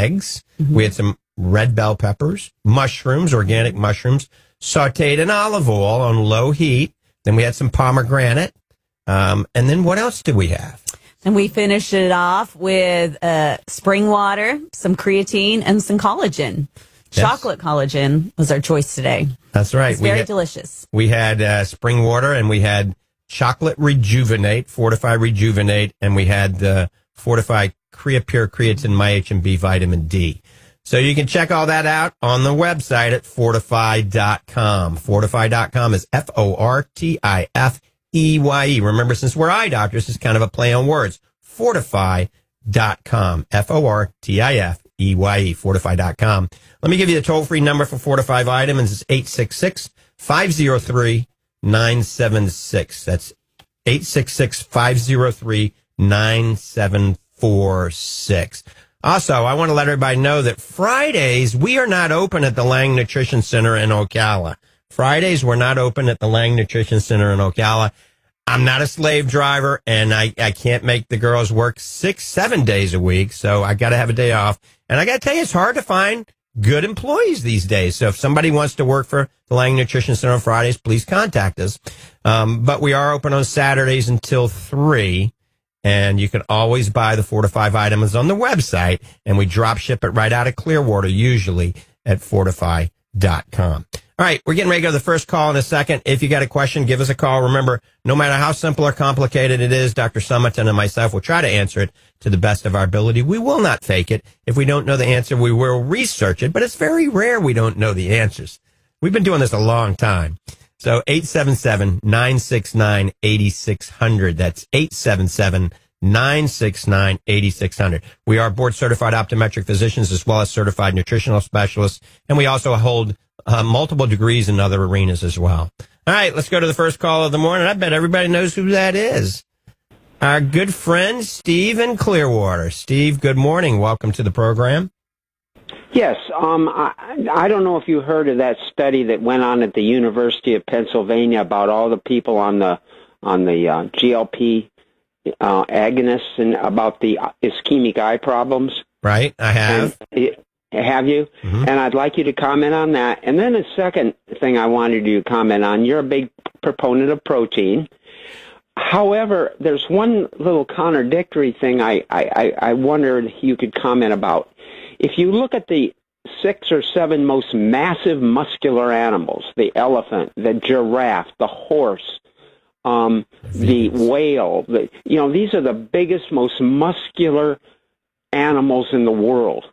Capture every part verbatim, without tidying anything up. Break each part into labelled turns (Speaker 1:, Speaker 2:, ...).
Speaker 1: eggs. Mm-hmm. We had some red bell peppers, mushrooms, organic mushrooms, sauteed in olive oil on low heat. Then we had some pomegranate. Um, and then what else did we have?
Speaker 2: And we finished it off with uh, spring water, some creatine, and some collagen. Yes. Chocolate collagen was our choice today.
Speaker 1: That's right.
Speaker 2: It's very
Speaker 1: we had,
Speaker 2: delicious.
Speaker 1: We had uh, spring water, and we had chocolate rejuvenate, Fortify rejuvenate, and we had the Fortify Creapure creatine, my H and B, vitamin D. So you can check all that out on the website at fortify dot com. Fortify dot com is F O R T I F E Y E. Remember, since we're eye doctors, it's kind of a play on words. Fortify dot com. F O R T I F E Y E. Fortify dot com. Let me give you the toll-free number for Fortify Vitamins. It's eight six six, five oh three, nine seven six. That's eight six six, five oh three, nine seven four six. Also, I want to let everybody know that Fridays, we are not open at the Lang Nutrition Center in Ocala. Fridays, we're not open at the Lang Nutrition Center in Ocala. I'm not a slave driver, and I, I can't make the girls work six, seven days a week, so I got to have a day off. And I got to tell you, it's hard to find good employees these days. So if somebody wants to work for the Lang Nutrition Center on Fridays, please contact us. Um, but we are open on Saturdays until three. And you can always buy the Fortify vitamins on the website, and we drop ship it right out of Clearwater, usually at fortify dot com. All right, we're getting ready to go to the first call in a second. If you got a question, give us a call. Remember, no matter how simple or complicated it is, Doctor Summerton and myself will try to answer it to the best of our ability. We will not fake it. If we don't know the answer, we will research it, but it's very rare we don't know the answers. We've been doing this a long time. So eight seven seven, nine six nine, eight six zero zero. That's eight seven seven, nine six nine, eight six zero zero. We are board certified optometric physicians as well as certified nutritional specialists. And we also hold uh, multiple degrees in other arenas as well. All right, let's go to the first call of the morning. I bet everybody knows who that is. Our good friend, Steve in Clearwater. Steve, good morning. Welcome to the program.
Speaker 3: Yes, um, I, I don't know if you heard of that study that went on at the University of Pennsylvania about all the people on the on the uh, G L P uh, agonists and about the ischemic eye problems.
Speaker 1: Right, I have.
Speaker 3: And, have you?
Speaker 1: Mm-hmm.
Speaker 3: And I'd like you to comment on that. And then the second thing I wanted you to comment on, you're a big proponent of protein. However, there's one little contradictory thing I, I, I wondered if you could comment about. If you look at the six or seven most massive muscular animals, the elephant, the giraffe, the horse, um, the whale, the, you know, these are the biggest, most muscular animals in the world.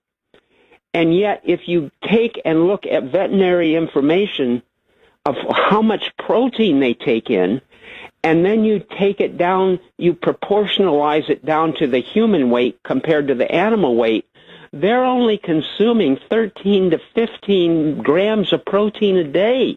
Speaker 3: And yet, if you take and look at veterinary information of how much protein they take in, and then you take it down, you proportionalize it down to the human weight compared to the animal weight, they're only consuming thirteen to fifteen grams of protein a day.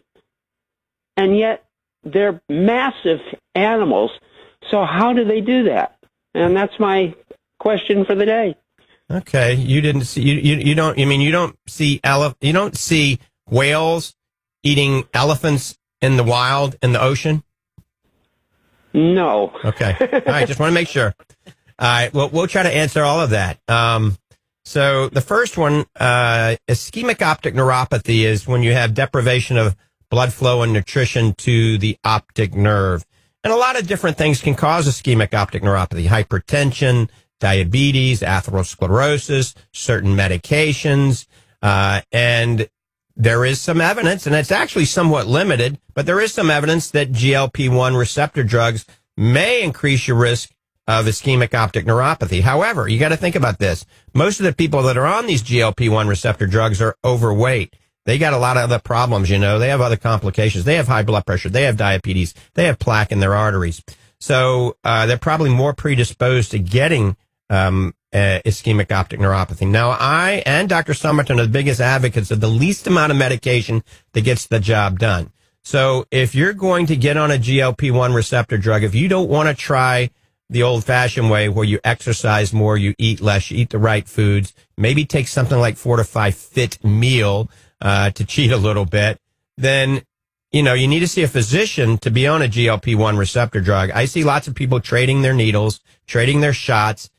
Speaker 3: And yet, they're massive animals. So how do they do that? And that's my question for the day.
Speaker 1: Okay, you didn't see you you, you don't. I mean, you don't see ele- You don't see whales eating elephants in the wild in the ocean.
Speaker 3: No.
Speaker 1: Okay. All right. Just want to make sure. All right. Well, we'll try to answer all of that. Um, so the first one, uh, ischemic optic neuropathy is when you have deprivation of blood flow and nutrition to the optic nerve. And a lot of different things can cause ischemic optic neuropathy: hypertension, diabetes, atherosclerosis, certain medications, uh, and there is some evidence, and it's actually somewhat limited, but there is some evidence that G L P one receptor drugs may increase your risk of ischemic optic neuropathy. However, you got to think about this. Most of the people that are on these G L P one receptor drugs are overweight. They got a lot of other problems, you know. They have other complications. They have high blood pressure. They have diabetes. They have plaque in their arteries. So uh, they're probably more predisposed to getting um, uh, ischemic optic neuropathy. Now, I and Doctor Summerton are the biggest advocates of the least amount of medication that gets the job done. So if you're going to get on a G L P one receptor drug, if you don't want to try the old-fashioned way where you exercise more, you eat less, you eat the right foods, maybe take something like Fortify Fit Meal uh, to cheat a little bit, then, you know, you need to see a physician to be on a G L P one receptor drug. I see lots of people trading their needles, trading their shots,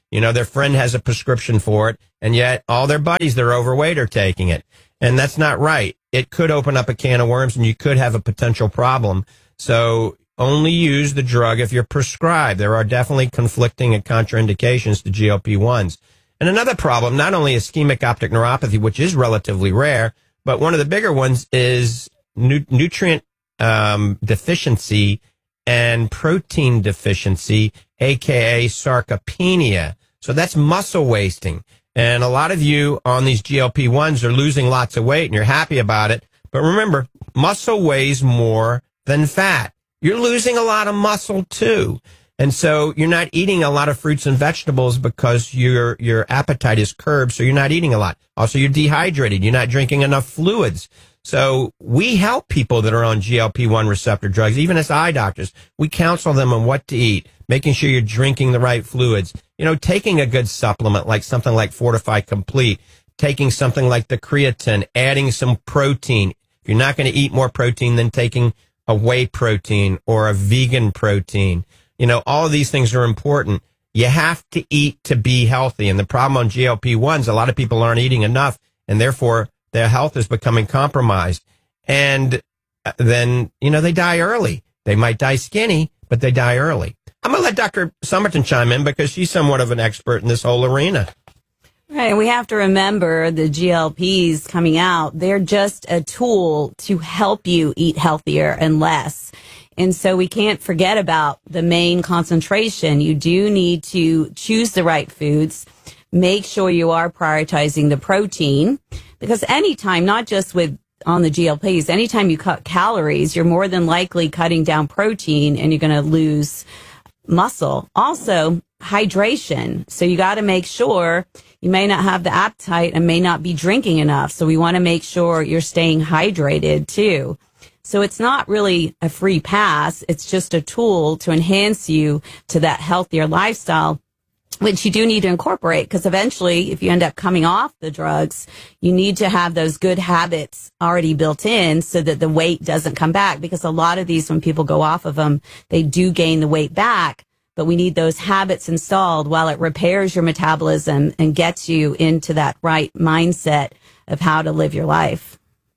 Speaker 1: You know, their friend has a prescription for it, and yet all their buddies that are overweight are taking it. And that's not right. It could open up a can of worms, and you could have a potential problem. So only use the drug if you're prescribed. There are definitely conflicting and contraindications to G L P ones. And another problem, not only ischemic optic neuropathy, which is relatively rare, but one of the bigger ones is nu- nutrient um, deficiency and protein deficiency, a k a sarcopenia. So that's muscle wasting. And a lot of you on these G L P ones are losing lots of weight and you're happy about it. But remember, muscle weighs more than fat. You're losing a lot of muscle too. And so you're not eating a lot of fruits and vegetables because your your appetite is curbed, so you're not eating a lot. Also, you're dehydrated. You're not drinking enough fluids. So we help people that are on G L P one receptor drugs, even as eye doctors. We counsel them on what to eat, making sure you're drinking the right fluids. You know, taking a good supplement like something like Fortify Complete, taking something like the creatine, adding some protein. If you're not going to eat more protein than taking a whey protein or a vegan protein. You know, all of these things are important. You have to eat to be healthy. And the problem on G L P ones, a lot of people aren't eating enough, and therefore their health is becoming compromised. And then, you know, they die early. They might die skinny, but they die early. I'm going to let Doctor Somerton chime in because she's somewhat of an expert in this whole arena.
Speaker 2: Right. We have to remember the G L Ps coming out. They're just a tool to help you eat healthier and less. And so we can't forget about the main concentration. You do need to choose the right foods. Make sure you are prioritizing the protein, because anytime, not just with on the G L Ps, anytime you cut calories, you're more than likely cutting down protein and you're going to lose muscle. Also, hydration. So you got to make sure you may not have the appetite and may not be drinking enough. So we want to make sure you're staying hydrated too. So it's not really a free pass. It's just a tool to enhance you to that healthier lifestyle, which you do need to incorporate, because eventually if you end up coming off the drugs, you need to have those good habits already built in so that the weight doesn't come back, because a lot of these, when people go off of them, they do gain the weight back. But we need those habits installed while it repairs your metabolism and gets you into that right mindset of how to live your life.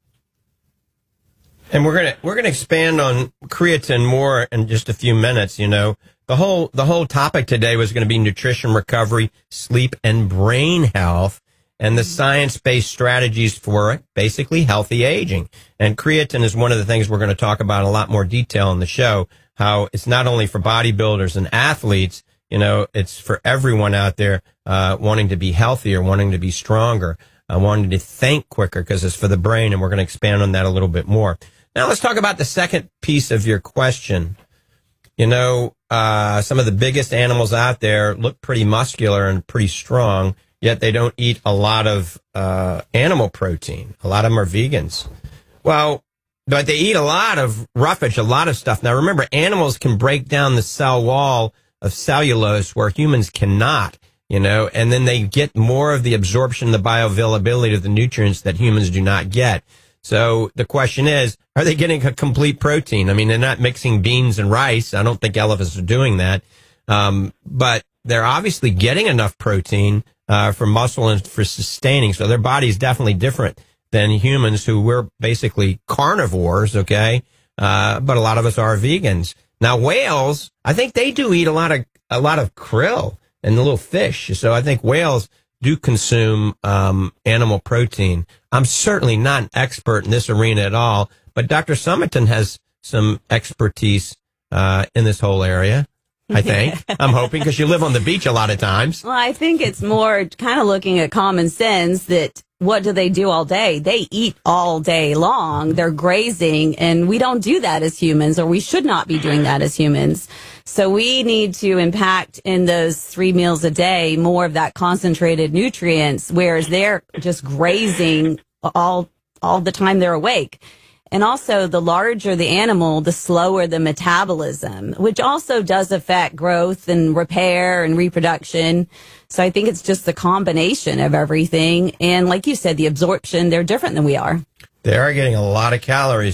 Speaker 1: And we're gonna we're gonna expand on creatine more in just a few minutes. You know, the whole the whole topic today was going to be nutrition, recovery, sleep, and brain health, and the science-based strategies for it, basically healthy aging. And creatine is one of the things we're going to talk about in a lot more detail in the show. How it's not only for bodybuilders and athletes, you know, it's for everyone out there uh, wanting to be healthier, wanting to be stronger, uh, wanting to think quicker, because it's for the brain, and we're going to expand on that a little bit more. Now let's talk about the second piece of your question. You know, uh, some of the biggest animals out there look pretty muscular and pretty strong, yet they don't eat a lot of uh, animal protein. A lot of them are vegans. Well, but they eat a lot of roughage, a lot of stuff. Now remember, animals can break down the cell wall of cellulose where humans cannot, you know, and then they get more of the absorption, the bioavailability of the nutrients that humans do not get. So the question is, are they getting a complete protein? I mean, they're not mixing beans and rice. I don't think elephants are doing that. Um, but they're obviously getting enough protein uh, for muscle and for sustaining. So their body is definitely different than humans, who we're basically carnivores, okay? Uh, but a lot of us are vegans. Now, whales, I think they do eat a lot of a lot of krill and the little fish. So I think whales do consume um, animal protein. I'm certainly not an expert in this arena at all, but Doctor Somerton has some expertise uh, in this whole area, I think. I'm hoping, because you live on the beach a lot of times.
Speaker 2: Well, I think it's more kind of looking at common sense that what do they do all day? They eat all day long. They're grazing, and we don't do that as humans, or we should not be doing that as humans. So we need to impact in those three meals a day more of that concentrated nutrients, whereas they're just grazing all all the time they're awake. And also, the larger the animal, the slower the metabolism, which also does affect growth and repair and reproduction. So I think it's just the combination of everything. And like you said, the absorption, they're different than we are.
Speaker 1: They are getting a lot of calories.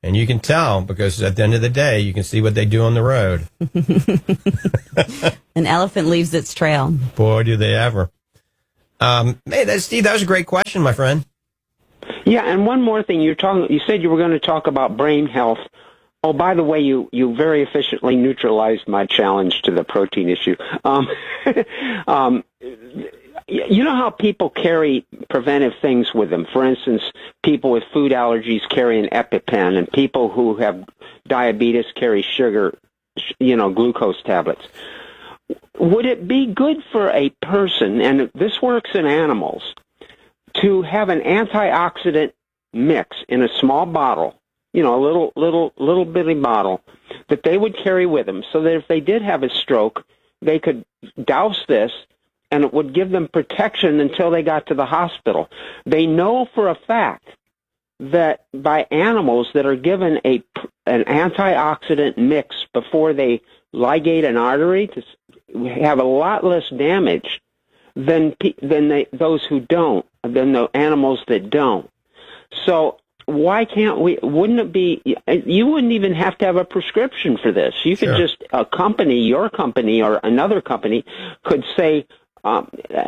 Speaker 1: And you can tell because at the end of the day, you can see what they do on the road.
Speaker 2: An elephant leaves its trail.
Speaker 1: Boy, do they ever. Um, hey, that, Steve, that was a great question, my friend.
Speaker 3: Yeah, and one more thing. You're talking. You said you were going to talk about brain health. Oh, by the way, you, you very efficiently neutralized my challenge to the protein issue. Um, um, you know how people carry preventive things with them? For instance, people with food allergies carry an EpiPen, and people who have diabetes carry sugar, you know, glucose tablets. Would it be good for a person, and this works in animals, to have an antioxidant mix in a small bottle, you know, a little, little, little bitty bottle that they would carry with them so that if they did have a stroke, they could douse this and it would give them protection until they got to the hospital. They know for a fact that by animals that are given a, an antioxidant mix before they ligate an artery to have a lot less damage than, than they, those who don't, than the animals that don't. So, why can't we, wouldn't it be, you wouldn't even have to have a prescription for this. You could
Speaker 1: Sure.
Speaker 3: just, a company, your company or another company could say, um,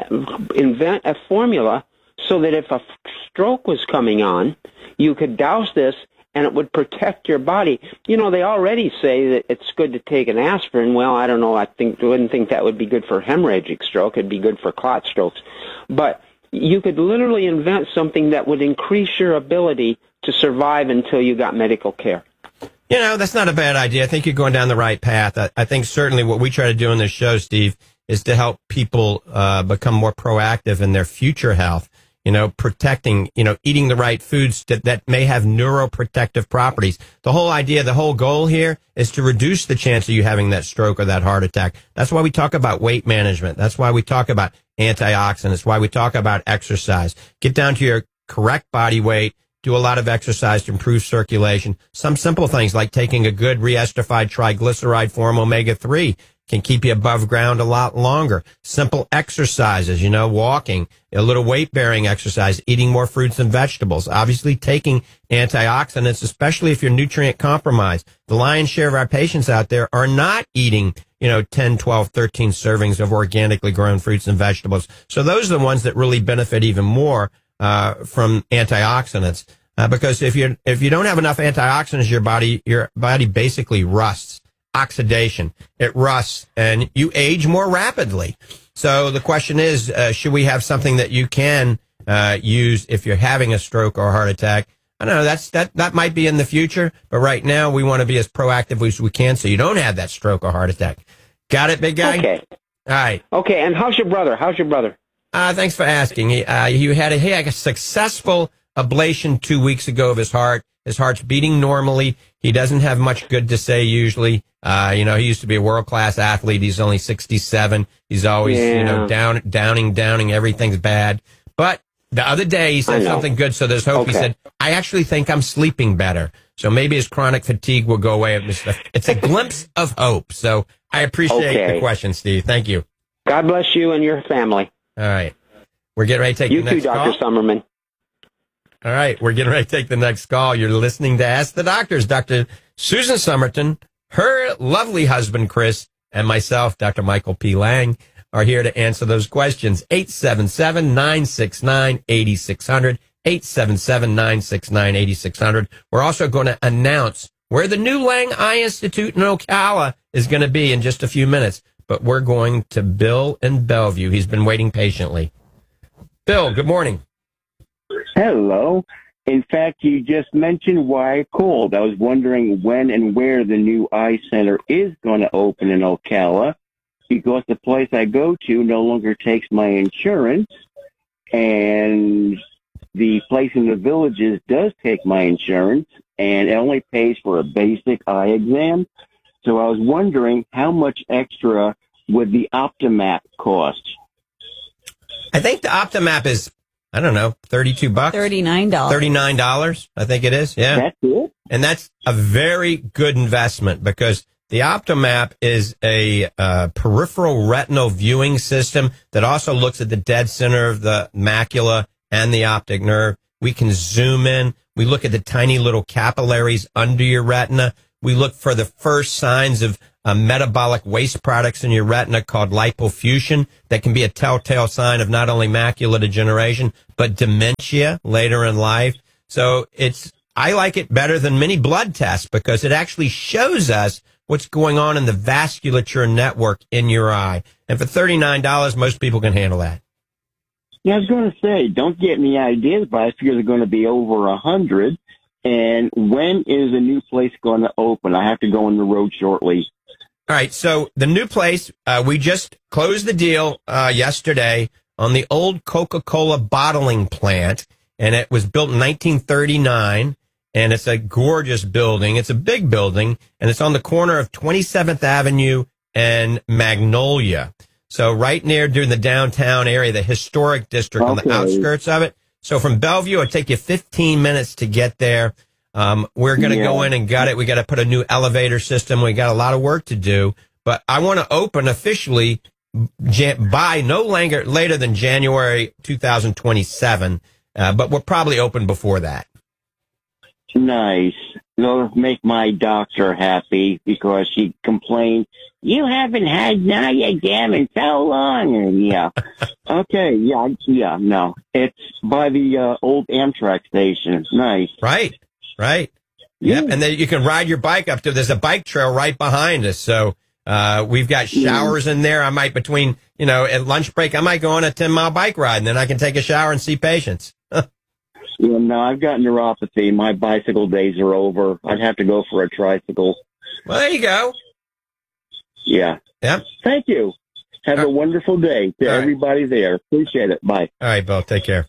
Speaker 3: invent a formula so that if a stroke was coming on, you could douse this and it would protect your body. You know, they already say that it's good to take an aspirin. Well, I don't know, I think, I wouldn't think that would be good for hemorrhagic stroke. It'd be good for clot strokes. But you could literally invent something that would increase your ability to survive until you got medical care.
Speaker 1: You know, that's not a bad idea. I think you're going down the right path. I, I think certainly what we try to do in this show, Steve, is to help people uh, become more proactive in their future health. You know, protecting, you know, eating the right foods that, that may have neuroprotective properties. The whole idea, the whole goal here is to reduce the chance of you having that stroke or that heart attack. That's why we talk about weight management. That's why we talk about antioxidants, why we talk about exercise. Get down to your correct body weight. Do a lot of exercise to improve circulation. Some simple things like taking a good reesterified triglyceride form omega three can keep you above ground a lot longer. Simple exercises, you know, walking, a little weight-bearing exercise, eating more fruits and vegetables, obviously taking antioxidants, especially if you're nutrient compromised. The lion's share of our patients out there are not eating, you know, ten, twelve, thirteen servings of organically grown fruits and vegetables. So those are the ones that really benefit even more uh from antioxidants. Uh, because if you if you don't have enough antioxidants, your body your body basically rusts. Oxidation, it rusts, and you age more rapidly. So the question is, uh, should we have something that you can uh, use if you're having a stroke or a heart attack? I don't know. That's that that might be in the future, but right now we want to be as proactive as we can so you don't have that stroke or heart attack. Got it, big guy?
Speaker 3: Okay.
Speaker 1: All right.
Speaker 3: Okay, and how's your brother? How's your brother?
Speaker 1: Uh, thanks for asking. He, uh, he had a, he had a successful ablation two weeks ago of his heart. His heart's beating normally. He doesn't have much good to say usually. Uh, you know, he used to be a world-class athlete. He's only sixty-seven. He's always,
Speaker 3: Yeah.
Speaker 1: you know, down, downing, downing. Everything's bad. But the other day he said something good, so there's hope.
Speaker 3: Okay.
Speaker 1: He said, I actually think I'm sleeping better. So maybe his chronic fatigue will go away. It's a glimpse of hope. So I appreciate
Speaker 3: Okay.
Speaker 1: the question, Steve. Thank you.
Speaker 3: God bless you and your family.
Speaker 1: All right. We're getting ready to take
Speaker 3: You
Speaker 1: the
Speaker 3: too,
Speaker 1: next
Speaker 3: Doctor
Speaker 1: call.
Speaker 3: Summerman.
Speaker 1: All right, we're getting ready to take the next call. You're listening to Ask the Doctors. Doctor Susan Somerton, her lovely husband, Chris, and myself, Doctor Michael P. Lang, are here to answer those questions. eight seven seven, nine six nine, eight six zero zero, eight seven seven, nine six nine, eight six zero zero. We're also going to announce where the new Lang Eye Institute in Ocala is going to be in just a few minutes. But we're going to Bill in Bellevue. He's been waiting patiently. Bill, good morning.
Speaker 4: Hello. In fact, you just mentioned why I called. I was wondering when and where the new eye center is going to open in Ocala, because the place I go to no longer takes my insurance, and the place in the Villages does take my insurance, and it only pays for a basic eye exam. So I was wondering how much extra would the Optimap cost?
Speaker 1: I think the Optimap is, I don't know, thirty-two bucks?
Speaker 2: thirty-nine dollars.
Speaker 1: thirty-nine dollars, I think it is. Yeah.
Speaker 4: That's it?
Speaker 1: And that's a very good investment because the Optimap is a uh, peripheral retinal viewing system that also looks at the dead center of the macula and the optic nerve. We can zoom in. We look at the tiny little capillaries under your retina. We look for the first signs of uh, metabolic waste products in your retina called lipofuscin that can be a telltale sign of not only macular degeneration, but dementia later in life. So it's, I like it better than many blood tests because it actually shows us what's going on in the vasculature network in your eye. And for thirty-nine dollars, most people can handle that.
Speaker 4: Yeah, I was going to say, don't get any ideas, but I figure they're going to be over a hundred. And when is the new place going to open? I have to go on the road shortly.
Speaker 1: All right. So the new place, uh, we just closed the deal uh, yesterday on the old Coca-Cola bottling plant, and it was built in nineteen thirty-nine. And it's a gorgeous building. It's a big building, and it's on the corner of twenty-seventh Avenue and Magnolia. So right near during the downtown area, the historic district okay. on the outskirts of it. So from Bellevue, it'll take you fifteen minutes to get there. Um, we're going to yeah. go in and gut it. We got to put a new elevator system. We got a lot of work to do, but I want to open officially jan- by no later, later than January two thousand twenty-seven. Uh, but we'll probably open before that.
Speaker 4: Nice. It'll make my doctor happy because she complained, you haven't had an eye exam in so long. And yeah. Okay. Yeah. Yeah. No. It's by the uh, old Amtrak station. Nice.
Speaker 1: Right. Right. Yeah. Yep. And then you can ride your bike up to, there's a bike trail right behind us. So uh, we've got showers yeah. in there. I might between, you know, at lunch break, I might go on a ten mile bike ride and then I can take a shower and see patients.
Speaker 4: Yeah, no, I've got neuropathy. My bicycle days are over. I'd have to go for a tricycle.
Speaker 1: Well, there you go.
Speaker 4: Yeah.
Speaker 1: Yep.
Speaker 4: Thank you. Have All a wonderful day to
Speaker 1: right.
Speaker 4: everybody there. Appreciate it. Bye.
Speaker 1: All right, Bill. Take care.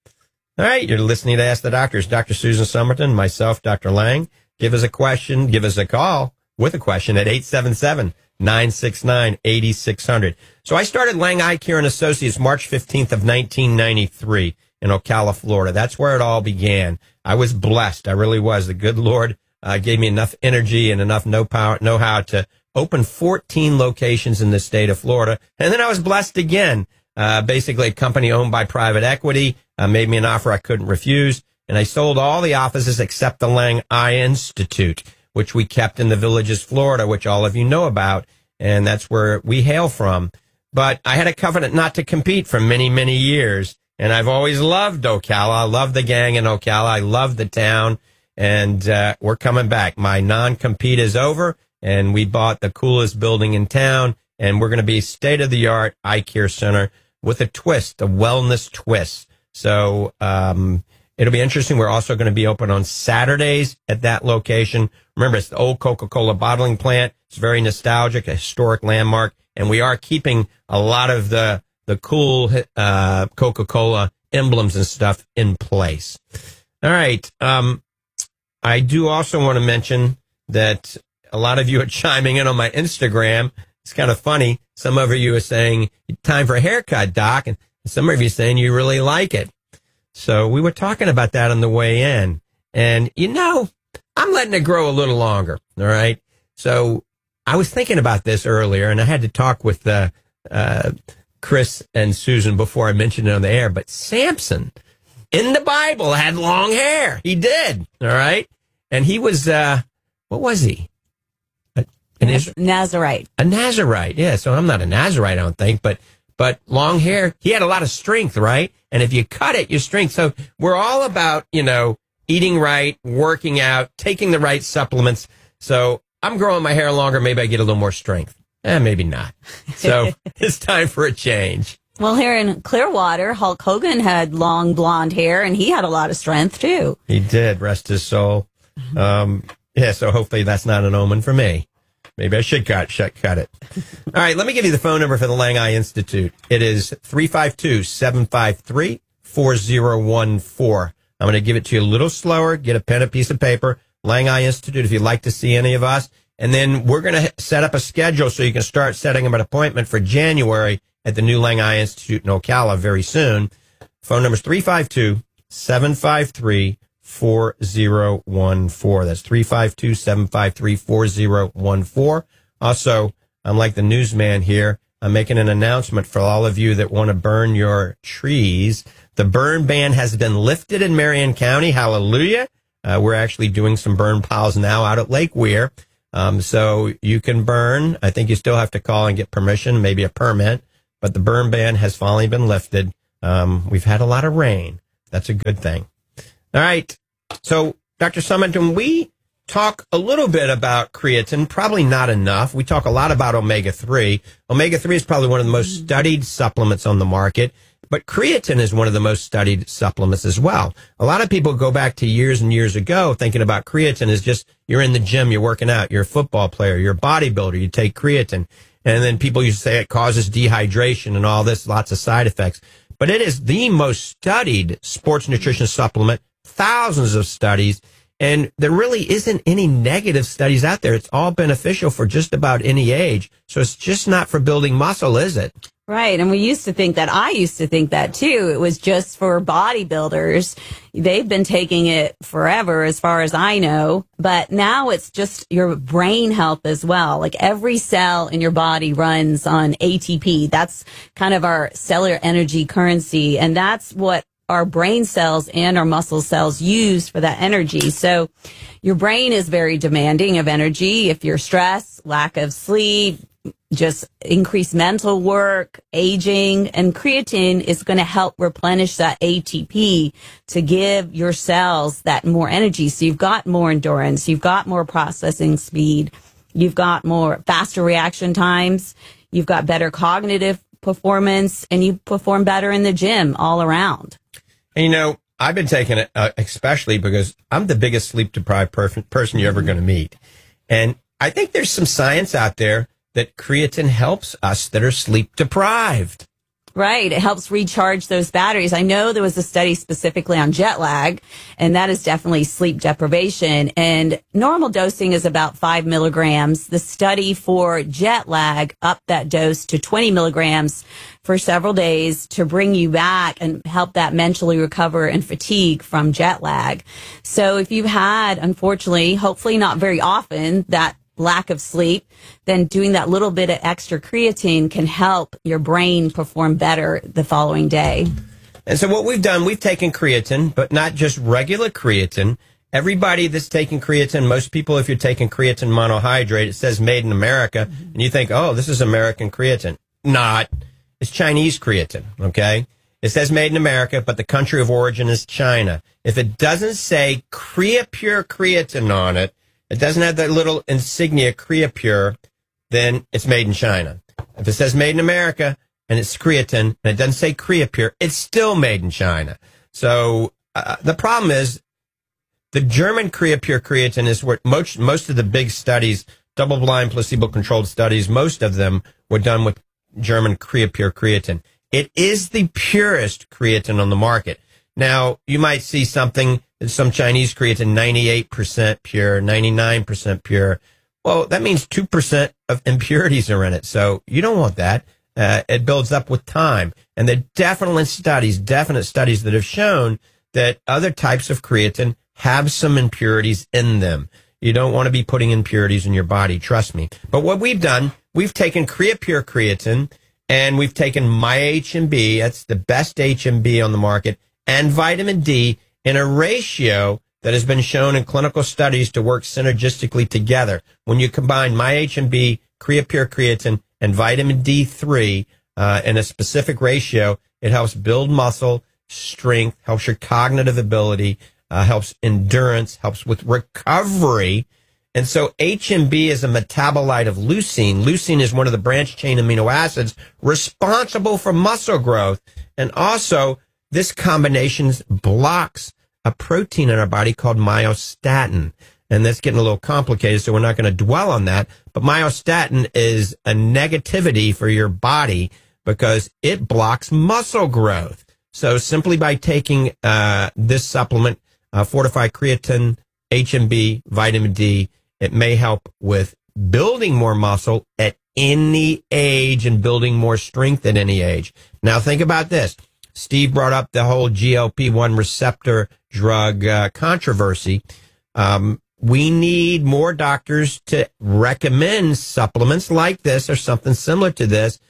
Speaker 1: All right. You're listening to Ask the Doctors. Doctor Susan Somerton, myself, Doctor Lang. Give us a question. Give us a call with a question at eight seven seven, nine six nine, eight six zero zero. So I started Lang Eye Care and Associates March fifteenth of nineteen ninety-three. In Ocala, Florida. That's where it all began. I was blessed. I really was. The good Lord uh, gave me enough energy and enough know power, know-how to open fourteen locations in the state of Florida. And then I was blessed again. Uh, basically, a company owned by private equity uh, made me an offer I couldn't refuse. And I sold all the offices except the Lang Eye Institute, which we kept in the Villages, Florida, which all of you know about. And that's where we hail from. But I had a covenant not to compete for many, many years. And I've always loved Ocala. I love the gang in Ocala. I love the town. And uh, we're coming back. My non-compete is over, and we bought the coolest building in town. And we're going to be state-of-the-art eye care center with a twist, a wellness twist. So um, it'll be interesting. We're also going to be open on Saturdays at that location. Remember, it's the old Coca-Cola bottling plant. It's very nostalgic, a historic landmark. And we are keeping a lot of the the cool uh, Coca-Cola emblems and stuff in place. All right. Um, I do also want to mention that a lot of you are chiming in on my Instagram. It's kind of funny. Some of you are saying, time for a haircut, Doc. And some of you are saying you really like it. So we were talking about that on the way in. And, you know, I'm letting it grow a little longer. All right. So I was thinking about this earlier, and I had to talk with uh, uh Chris and Susan before I mentioned it on the air, but Samson in the Bible had long hair. He did. All right. And he was, uh, what was he? A, an
Speaker 2: Naz- Nazarite.
Speaker 1: A Nazarite. Yeah. So I'm not a Nazarite, I don't think, but, but long hair, he had a lot of strength, right? And if you cut it, your strength. So we're all about, you know, eating right, working out, taking the right supplements. So I'm growing my hair longer. Maybe I get a little more strength. Eh, maybe not. So it's time for a change.
Speaker 2: Well, here in Clearwater, Hulk Hogan had long blonde hair, and he had a lot of strength, too.
Speaker 1: He did, rest his soul. Um, yeah, so hopefully that's not an omen for me. Maybe I should cut, should cut it. All right, let me give you the phone number for the Lang Eye Institute. It is three five two, seven five three, four zero one four. I'm going to give it to you a little slower. Get a pen, a piece of paper. Lang Eye Institute, if you'd like to see any of us. And then we're going to set up a schedule so you can start setting up an appointment for January at the new Lang Eye Institute in Ocala very soon. Phone number is three five two, seven five three, four zero one four. That's three five two, seven five three, four zero one four. Also, unlike the newsman here, I'm making an announcement for all of you that want to burn your trees. The burn ban has been lifted in Marion County. Hallelujah. Uh, we're actually doing some burn piles now out at Lake Weir. Um, so you can burn. I think you still have to call and get permission, maybe a permit, but the burn ban has finally been lifted. Um, we've had a lot of rain. That's a good thing. All right. So, Doctor Summit, when we talk a little bit about creatine, probably not enough. We talk a lot about omega three. Omega three is probably one of the most studied supplements on the market, but creatine is one of the most studied supplements as well. A lot of people go back to years and years ago thinking about creatine as just you're in the gym, you're working out, you're a football player, you're a bodybuilder, you take creatine. And then people used to say it causes dehydration and all this, lots of side effects. But it is the most studied sports nutrition supplement, thousands of studies, and there really isn't any negative studies out there. It's all beneficial for just about any age. So it's just not for building muscle, is it?
Speaker 2: Right. And we used to think that, I used to think that too. It was just for bodybuilders. They've been taking it forever, as far as I know. But now it's just your brain health as well. Like every cell in your body runs on A T P. That's kind of our cellular energy currency. And that's what our brain cells and our muscle cells use for that energy. So your brain is very demanding of energy. If you're stressed, lack of sleep, just increased mental work, aging, and creatine is going to help replenish that A T P to give your cells that more energy. So you've got more endurance, you've got more processing speed, you've got more faster reaction times, you've got better cognitive performance, and you perform better in the gym all around.
Speaker 1: And, you know, I've been taking it, uh, especially because I'm the biggest sleep-deprived per- person you're ever going to meet. And I think there's some science out there that creatine helps us that are sleep-deprived.
Speaker 2: Right. It helps recharge those batteries. I know there was a study specifically on jet lag, and that is definitely sleep deprivation. And normal dosing is about five milligrams. The study for jet lag upped that dose to twenty milligrams for several days to bring you back and help that mentally recover and fatigue from jet lag. So if you've had, unfortunately, hopefully not very often, that lack of sleep, then doing that little bit of extra creatine can help your brain perform better the following day.
Speaker 1: And so what we've done, we've taken creatine, but not just regular creatine. Everybody that's taking creatine, most people, if you're taking creatine monohydrate, it says made in America, mm-hmm. and you think, oh, this is American creatine. Not. It's Chinese creatine, okay? It says made in America, but the country of origin is China. If it doesn't say Creapure creatine on it, it doesn't have that little insignia, Creapure, then it's made in China. If it says made in America and it's creatine and it doesn't say Creapure, it's still made in China. So uh, the problem is the German Creapure creatine is what most, most of the big studies, double-blind, placebo-controlled studies, most of them were done with German Creapure creatine. It is the purest creatine on the market. Now, you might see something, some Chinese creatine, ninety-eight percent pure, ninety-nine percent pure. Well, that means two percent of impurities are in it. So you don't want that. Uh, it builds up with time. And there are definite studies, definite studies that have shown that other types of creatine have some impurities in them. You don't want to be putting impurities in your body, trust me. But what we've done, we've taken Creapure creatine and we've taken My H M B, that's the best H M B on the market, and vitamin D in a ratio that has been shown in clinical studies to work synergistically together. When you combine My H M B, Creapure creatine, and vitamin D three uh, in a specific ratio, it helps build muscle, strength, helps your cognitive ability, uh, helps endurance, helps with recovery. And so H M B is a metabolite of leucine. Leucine is one of the branch chain amino acids responsible for muscle growth. And also, this combination blocks a protein in our body called myostatin. And that's getting a little complicated, so we're not going to dwell on that. But myostatin is a negativity for your body because it blocks muscle growth. So simply by taking uh, this supplement, uh, Fortify Creatine, H M B, vitamin D, it may help with building more muscle at any age and building more strength at any age. Now think about this. Steve brought up the whole G L P one receptor drug uh, controversy. Um, we need more doctors to recommend supplements like this or something similar to this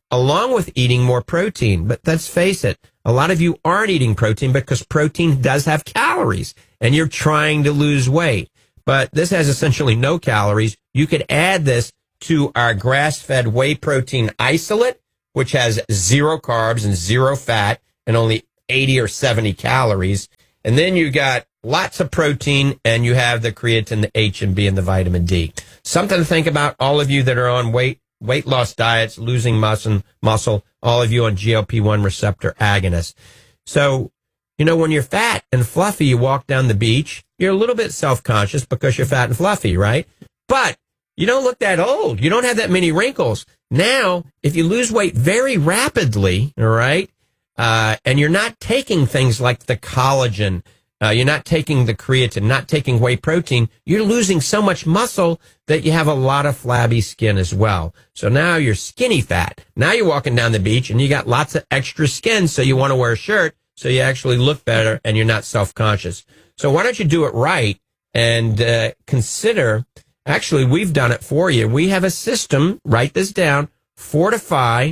Speaker 1: along with eating more protein. But let's face it, a lot of you aren't eating protein because protein does have calories and you're trying to lose weight. But this has essentially no calories. You could add this to our grass-fed whey protein isolate, which has zero carbs and zero fat and only eighty or seventy calories. And then you got lots of protein and you have the creatine, the H and B, and the vitamin D. Something to think about, all of you that are on weight weight loss diets, losing muscle, muscle, all of you on G L P one receptor agonists. So, you know, when you're fat and fluffy, you walk down the beach, you're a little bit self-conscious because you're fat and fluffy, right? But you don't look that old. You don't have that many wrinkles. Now, if you lose weight very rapidly, all right, uh, and you're not taking things like the collagen, uh, you're not taking the creatine, not taking whey protein, you're losing so much muscle that you have a lot of flabby skin as well. So now you're skinny fat. Now you're walking down the beach and you got lots of extra skin, so you want to wear a shirt so you actually look better and you're not self-conscious. So why don't you do it right and uh, consider... Actually, we've done it for you. We have a system, write this down, Fortify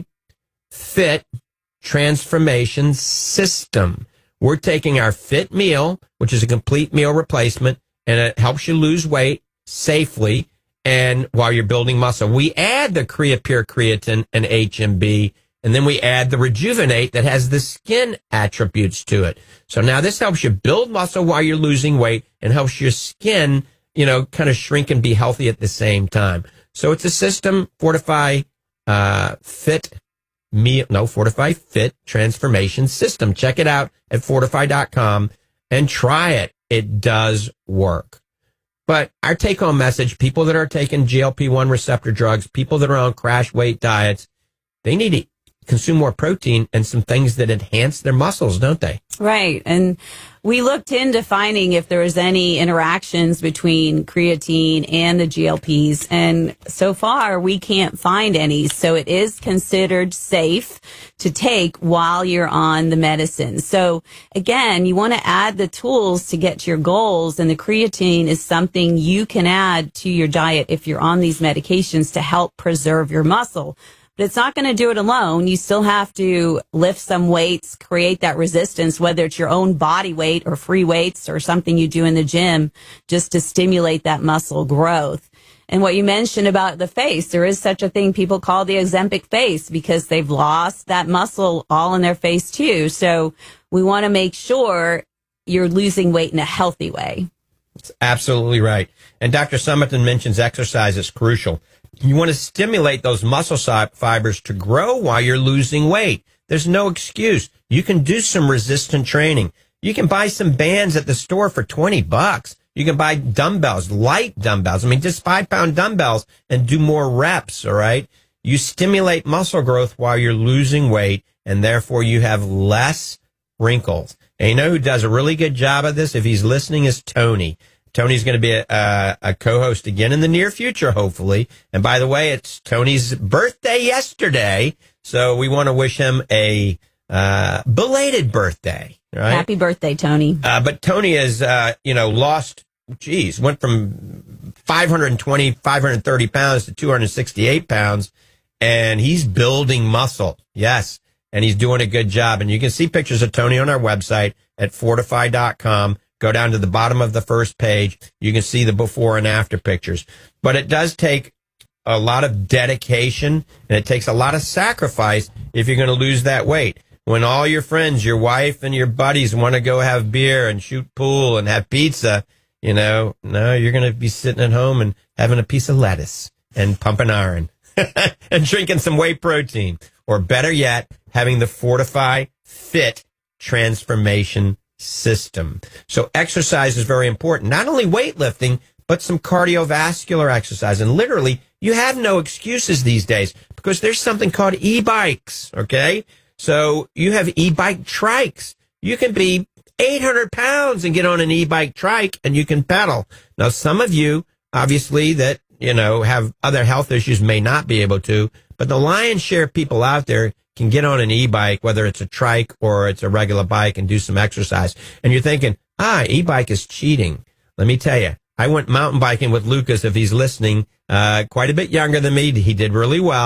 Speaker 1: Fit Transformation System. We're taking our Fit Meal, which is a complete meal replacement, and it helps you lose weight safely and while you're building muscle. We add the Creapure creatine and H M B, and then we add the Rejuvenate that has the skin attributes to it. So now this helps you build muscle while you're losing weight and helps your skin, you know, kind of shrink and be healthy at the same time. So it's a system, Fortify uh, Fit Meal, no, Fortify Fit Transformation System. Check it out at fortify dot com and try it. It does work. But our take-home message, people that are taking G L P one receptor drugs, people that are on crash weight diets, they need to consume more protein and some things that enhance their muscles, don't they?
Speaker 2: Right. And we looked into finding if there was any interactions between creatine and the G L Ps. And so far, we can't find any. So it is considered safe to take while you're on the medicine. So again, you want to add the tools to get to your goals. And the creatine is something you can add to your diet if you're on these medications to help preserve your muscle. But it's not going to do it alone. You still have to lift some weights, create that resistance, whether it's your own body weight or free weights or something you do in the gym, just to stimulate that muscle growth. And what you mentioned about the face, there is such a thing people call the Ozempic face because they've lost that muscle all in their face too. So we want to make sure you're losing weight in a healthy way.
Speaker 1: That's absolutely right. And Doctor Summerton mentions exercise is crucial. You want to stimulate those muscle fibers to grow while you're losing weight. There's no excuse. You can do some resistant training. You can buy some bands at the store for twenty bucks. You can buy dumbbells, light dumbbells. I mean, just five pound dumbbells and do more reps. All right. You stimulate muscle growth while you're losing weight, and therefore you have less wrinkles. And you know who does a really good job of this? If he's listening, is Tony. Tony's going to be a, a, a co-host again in the near future, hopefully. And by the way, it's Tony's birthday yesterday, so we want to wish him a uh, belated birthday. Right?
Speaker 2: Happy birthday, Tony.
Speaker 1: Uh, but Tony has, uh, you know, lost, geez, went from five hundred twenty, five hundred thirty pounds to two hundred sixty-eight pounds, and he's building muscle. Yes, and he's doing a good job. And you can see pictures of Tony on our website at fortify dot com. Go down to the bottom of the first page. You can see the before and after pictures. But it does take a lot of dedication, and it takes a lot of sacrifice if you're going to lose that weight. When all your friends, your wife and your buddies want to go have beer and shoot pool and have pizza, you know, no, you're going to be sitting at home and having a piece of lettuce and pumping iron and drinking some whey protein. Or better yet, having the Fortify Fit Transformation System. So exercise is very important. Not only weightlifting, but some cardiovascular exercise. And literally, you have no excuses these days because there's something called e-bikes, okay? So you have e-bike trikes. You can be eight hundred pounds and get on an e-bike trike and you can pedal. Now, some of you, obviously, that, you know, have other health issues may not be able to, but the lion's share of people out there can get on an e-bike, whether it's a trike or it's a regular bike, and do some exercise. And you're thinking, ah, e-bike is cheating. Let me tell you, I went mountain biking with Lucas, if he's listening, uh, quite a bit younger than me. He did really well.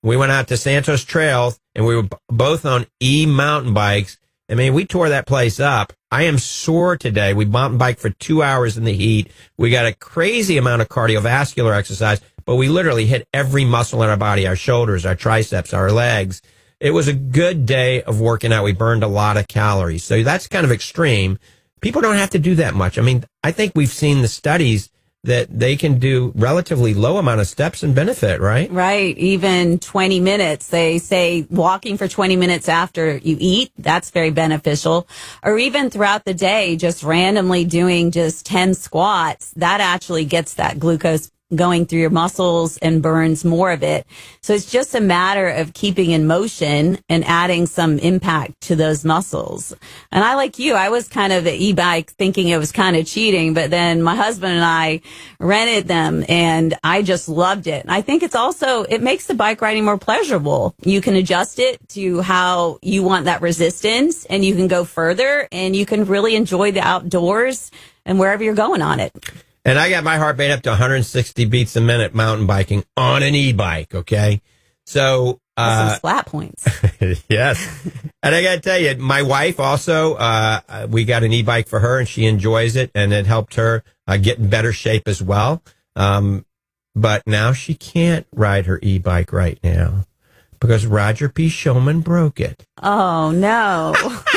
Speaker 1: We went out to Santos Trail, and we were b- both on e-mountain bikes. I mean, we tore that place up. I am sore today. We mountain biked for two hours in the heat. We got a crazy amount of cardiovascular exercise, but we literally hit every muscle in our body, our shoulders, our triceps, our legs. It was a good day of working out. We burned a lot of calories. So that's kind of extreme. People don't have to do that much. I mean, I think we've seen the studies that they can do relatively low amount of steps and benefit, right?
Speaker 2: Right. Even twenty minutes. They say walking for twenty minutes after you eat, that's very beneficial. Or even throughout the day, just randomly doing just ten squats, that actually gets that glucose going through your muscles and burns more of it. So it's just a matter of keeping in motion and adding some impact to those muscles. And I, like you, I was kind of the e-bike thinking it was kind of cheating, but then my husband and I rented them and I just loved it. And I think it's also, it makes the bike riding more pleasurable. You can adjust it to how you want that resistance and you can go further and you can really enjoy the outdoors and wherever you're going on it.
Speaker 1: And I got my heart rate up to one hundred sixty beats a minute mountain biking on an e-bike, okay? So, uh,
Speaker 2: some flat points.
Speaker 1: Yes. And I got to tell you, my wife also, uh, we got an e-bike for her and she enjoys it and it helped her uh, get in better shape as well. Um, but now she can't ride her e-bike right now because Roger P. Showman broke it.
Speaker 2: Oh, no.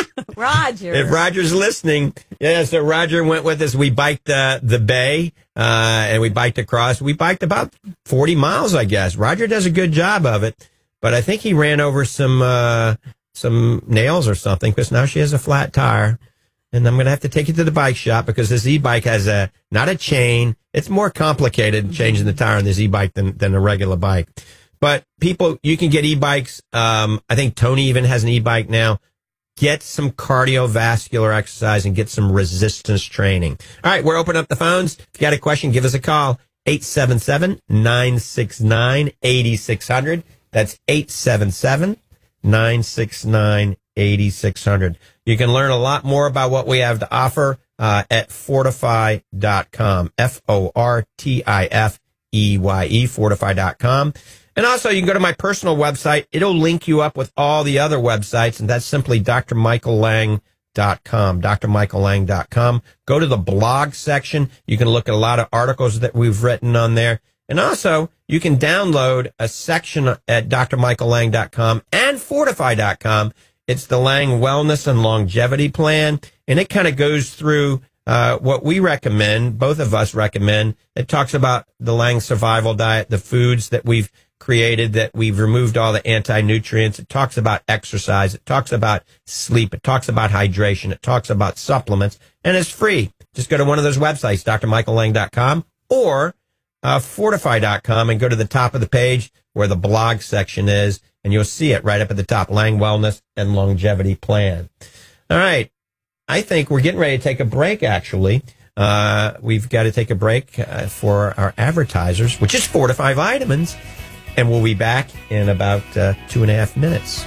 Speaker 2: Roger.
Speaker 1: If Roger's listening, yeah, so Roger went with us. We biked uh, the bay, uh, and we biked across. We biked about forty miles, I guess. Roger does a good job of it, but I think he ran over some uh, some nails or something because now she has a flat tire. And I'm going to have to take it to the bike shop because this e-bike has a, not a chain. It's more complicated changing the tire on this e-bike than, than a regular bike. But people, you can get e-bikes. Um, I think Tony even has an e-bike now. Get some cardiovascular exercise and get some resistance training. All right, we're opening up the phones. If you got a question, give us a call. eight seven seven, nine six nine, eight six zero zero. That's eight seven seven, nine six nine, eight six zero zero. You can learn a lot more about what we have to offer uh, at fortify dot com. F O R T I F E Y E, fortify dot com. And also, you can go to my personal website. It'll link you up with all the other websites, and that's simply d r michael lang dot com, d r michael lang dot com. Go to the blog section. You can look at a lot of articles that we've written on there. And also, you can download a section at d r michael lang dot com and fortify dot com. It's the Lang Wellness and Longevity Plan, and it kind of goes through uh what we recommend, both of us recommend. It talks about the Lang Survival Diet, the foods that we've created, that we've removed all the anti-nutrients. It talks about exercise. It talks about sleep. It talks about hydration. It talks about supplements, and it's free. Just go to one of those websites, d r michael lang dot com or uh, fortify dot com, and go to the top of the page where the blog section is, and you'll see it right up at the top, Lang Wellness and Longevity Plan. All right. I think we're getting ready to take a break, actually. Uh, we've got to take a break uh, for our advertisers, which is Fortify Vitamins. And we'll be back in about uh, two and a half minutes.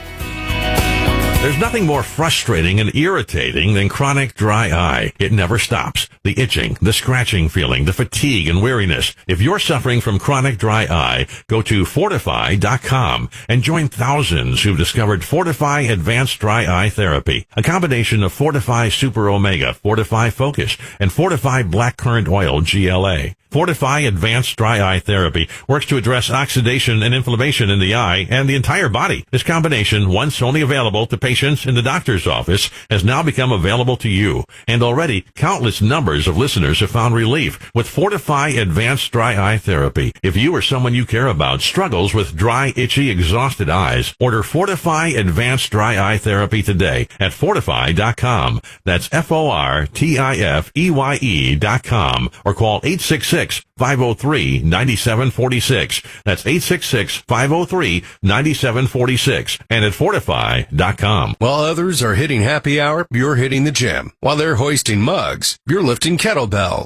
Speaker 5: There's nothing more frustrating and irritating than chronic dry eye. It never stops. The itching, the scratching feeling, the fatigue and weariness. If you're suffering from chronic dry eye, go to fortify dot com and join thousands who've discovered Fortify Advanced Dry Eye Therapy, a combination of Fortify Super Omega, Fortify Focus, and Fortify Blackcurrant Oil G L A. Fortify Advanced Dry Eye Therapy works to address oxidation and inflammation in the eye and the entire body. This combination, once only available to patients in the doctor's office, has now become available to you. And already, countless numbers of listeners have found relief with Fortify Advanced Dry Eye Therapy. If you or someone you care about struggles with dry, itchy, exhausted eyes, order Fortify Advanced Dry Eye Therapy today at fortify dot com. That's F O R T I F E Y E dot com, or call eight six six, five oh three, nine seven four six. That's eight six six, five oh three, nine seven four six, and at fortify dot com.
Speaker 6: While others are hitting happy hour, you're hitting the gym. While they're hoisting mugs, you're lifting kettlebells. You